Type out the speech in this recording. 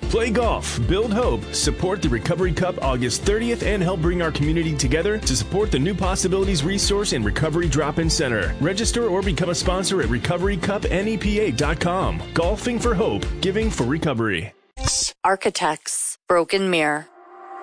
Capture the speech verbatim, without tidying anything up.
Play golf, build hope, support the Recovery Cup August thirtieth, and help bring our community together to support the New Possibilities Resource and Recovery Drop-In Center. Register or become a sponsor at recovery cup N E P A dot com. Golfing for hope, giving for recovery. Architects, Broken Mirror.